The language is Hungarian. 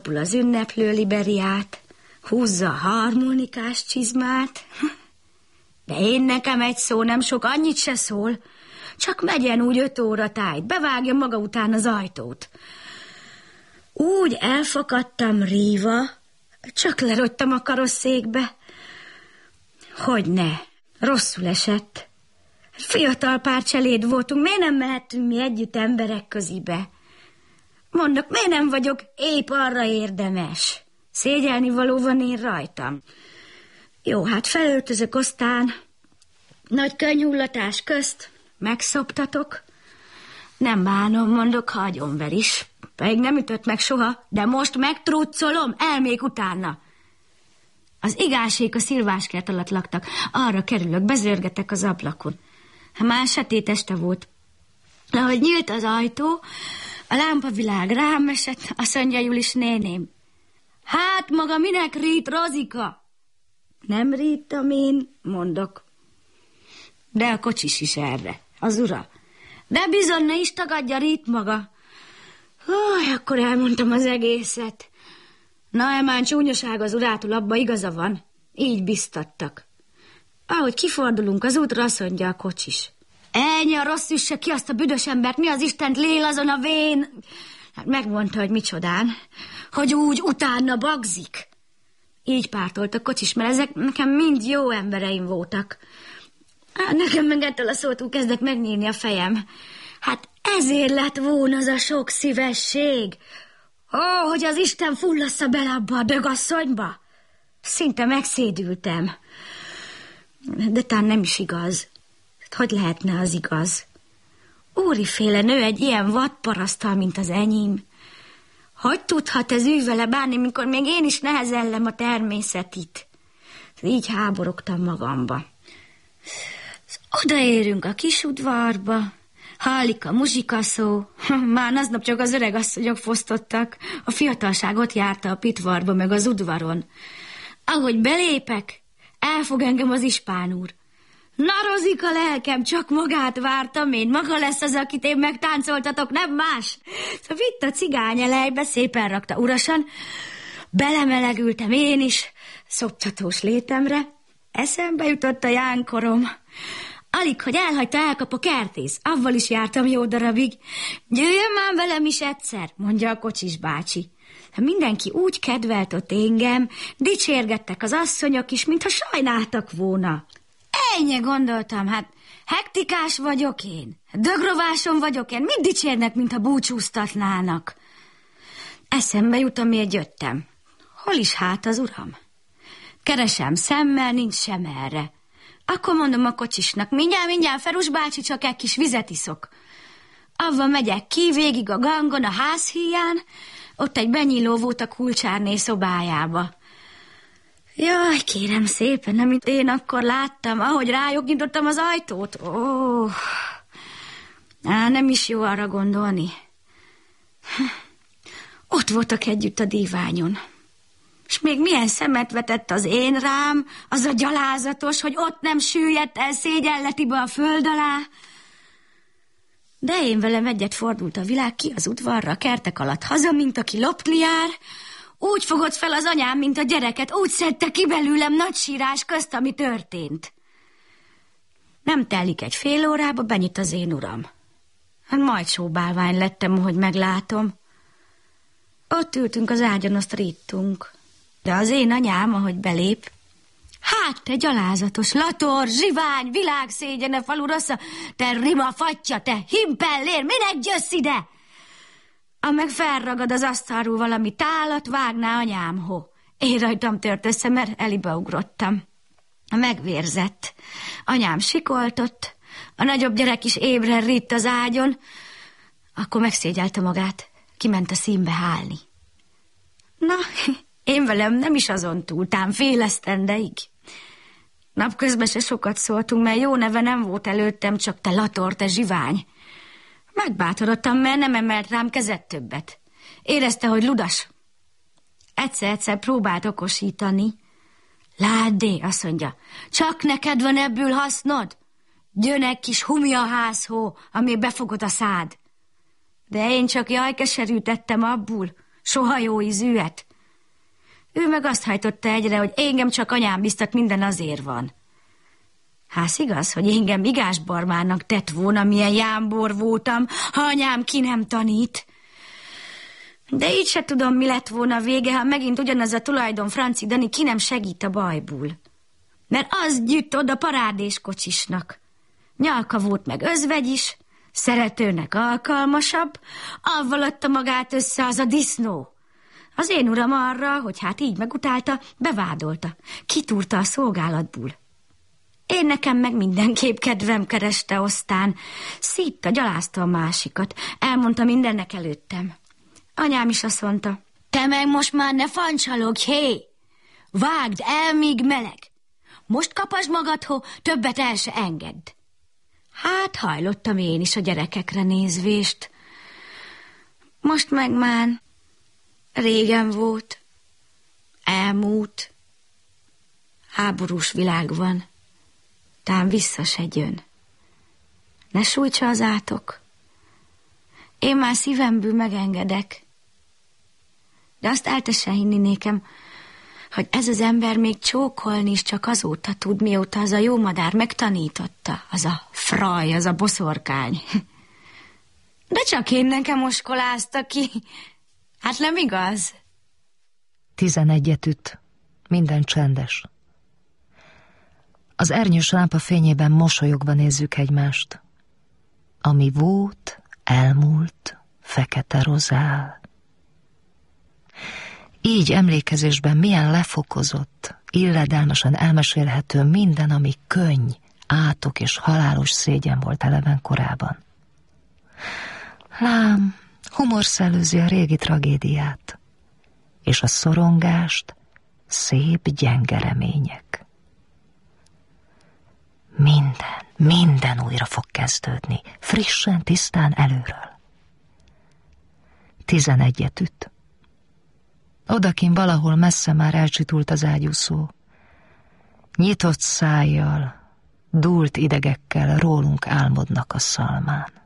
az ünneplő liberiát, húzza a harmonikás csizmát. De én nekem egy szó nem sok, annyit se szól. Csak megyen úgy 5 óra tájt, bevágja maga után az ajtót. Úgy elfakadtam ríva, csak lerogytam a karosszékbe. Hogyne, rosszul esett. Fiatal pár cseléd voltunk, miért nem mehettünk mi együtt emberek közébe? Mondok, miért nem vagyok épp arra érdemes? Szégyelni való van én rajtam. Jó, hát felöltözök, aztán nagy könnyhullatás közt megszoptatok. Nem bánom, mondok, hagyomver is. Pedig nem ütött meg soha, de most megtruccolom, elmék utána. Az igásék a szilváskert alatt laktak. Arra kerülök, bezörgetek az ablakon. Már sötét este volt. Ahogy nyílt az ajtó, a lámpavilág rám esett, azt mondja Julis néném. Hát maga minek rít, Rozika? Nem rítam én, mondok. De a kocsis is erre, az ura. De bizony, ne is tagadja, rít maga. Akkor elmondtam az egészet. Na, emán csúnyoság az urától, abba igaza van. Így biztattak. Ahogy kifordulunk az útra, azt mondja a kocsis. Ennyi a rossz üsse ki azt a büdös embert, mi az Istent lél azon a vén? Hát megmondta, hogy micsodán, hogy úgy utána bagzik. Így pártolt a kocsis, mert ezek nekem mind jó embereim voltak. Nekem meg ettől a szótól kezdett megnyílni a fejem. Hát ezért lett volna az a sok szívesség. Hogy az Isten fullassza bele abba a dögasszonyba. Szinte megszédültem. De talán nem is igaz. Hogy lehetne az igaz? Úriféle nő egy ilyen vadparaszttal, mint az enyém. Hogy tudhat ez ő vele bánni, mikor még én is nehezellem a természetit? Így háborogtam magamba. Odaérünk a kis udvarba, hallik a muzsikaszó. Már aznap csak az öregasszonyok fosztottak. A fiatalság ott járta a pitvarba, meg az udvaron. Ahogy belépek, elfog engem az ispán úr. Na, Rozika, lelkem, csak magát vártam én. Maga lesz az, akit én megtáncoltatok, nem más. Szóval vitt a cigány elejbe, szépen rakta urasan. Belemelegültem én is, szoptatós létemre. Eszembe jutott a jánkorom. Alig, hogy elhagyta, elkap a kertész. Avval is jártam jó darabig. Jöjjön már velem is egyszer, mondja a kocsis bácsi. Mindenki úgy kedvelt ott engem, dicsérgettek az asszonyok is, mintha sajnáltak volna. Ennyi, gondoltam, hát hektikás vagyok én, dögrováson vagyok én, mit dicsérnek, mintha búcsúztatnának? Eszembe jut, amiért jöttem. Hol is hát az uram? Keresem szemmel, nincs sem erre. Akkor mondom a kocsisnak, mindjárt, Ferus bácsi, csak egy kis vizet iszok. Avval megyek ki, végig a gangon, a házhíján, ott egy benyíló volt a kulcsárné szobájába. Jaj, kérem szépen, amit én akkor láttam, ahogy rájuk nyitottam az ajtót. Nem is jó arra gondolni. Ott voltak együtt a díványon. És még milyen szemet vetett az én rám, az a gyalázatos, hogy ott nem süllyedt el szégyenletibe a föld alá. De én velem egyet fordult a világ ki az udvarra, a kertek alatt haza, mint aki lopni jár. Úgy fogott fel az anyám, mint a gyereket, úgy szedte ki belőlem nagy sírás közt, ami történt. Nem telik egy fél órába, benyit az én uram. Hát majd sóbálvány lettem, hogy meglátom. Ott ültünk az ágyon, azt ríttunk. De az én anyám, ahogy belép, hát te gyalázatos, lator, zsivány, világszégyene, falu rossza, te rima fatya, te himpellér, minek gyössz ide? Ameg felragad az asztalról valami tálat, vágná anyámho. Én rajtam tört össze, mert elibe ugrottam. Megvérzett. Anyám sikoltott, a nagyobb gyerek is ébren ritt az ágyon, akkor megszégyelte magát, kiment a színbe hálni. Na, én velem nem is azon túltám fél esztendeig. Napközben se sokat szóltunk, mert jó neve nem volt előttem, csak te lator, te zsivány. Megbátorodtam, mert nem emelt rám kezet többet. Érezte, hogy ludas. Egyszer-egyszer próbált okosítani. Láddé, azt mondja, csak neked van ebből hasznod? Gyönek kis humi a házhó, ami befogod a szád. De én csak jaj keserűtettem abból, soha jó ízűet. Ő meg azt hajtotta egyre, hogy engem csak anyám biztat, minden azért van. Hát igaz, hogy engem igásbarmának tett volna, milyen jámbor voltam, ha anyám ki nem tanít. De így se tudom, mi lett volna a vége, ha megint ugyanaz a tulajdon Franci Dani ki nem segít a bajból. Mert az gyűjt oda parádéskocsisnak. Nyalka volt meg özvegy is, szeretőnek alkalmasabb, avval adta magát össze az a disznó. Az én uram arra, hogy hát így megutálta, bevádolta, kitúrta a szolgálatból. Én nekem meg mindenképp kedvem kereste aztán. Szítta, gyalázta a másikat, elmondta mindennek előttem. Anyám is azt mondta, te meg most már ne fancsalogj, hé! Vágd el, míg meleg! Most kapasd magadhoz, többet el se engedd. Hát hajlottam én is a gyerekekre nézvést. Most meg már régen volt, elmúlt, háborús világ van, tám vissza se jön. Ne sújtsa az átok. Én már szívemből megengedek. De azt el te se hinni nékem, hogy ez az ember még csókolni is csak azóta tud, mióta az a jó madár megtanította, az a fraj, az a boszorkány. De csak én nekem oskolázta ki. Hát nem igaz? 11 üt. Minden csendes. Az ernyős lámpa fényében mosolyogva nézzük egymást. Ami volt, elmúlt, fekete rozál. Így emlékezésben milyen lefokozott, illedelmesen elmesélhető minden, ami könny, átok és halálos szégyen volt eleven korában. Lám, humor szellőzi a régi tragédiát, és a szorongást szép gyenge remények. Minden újra fog kezdődni, frissen, tisztán előről. 11 üt. Odakin valahol messze már elcsitult az ágyúszó. Nyitott szájjal, dúlt idegekkel rólunk álmodnak a szalmán.